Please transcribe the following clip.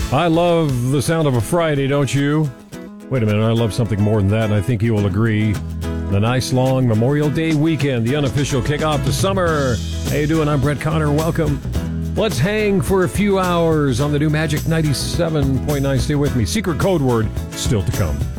I love the sound of a Friday, don't you? Wait a minute, I love something more than that, and I think you will agree. The nice long Memorial Day weekend, the unofficial kickoff to summer. How you doing? I'm Brett Connor. Welcome. Let's hang for a few hours on the new Magic 97.9. Stay with me. Secret code word still to come.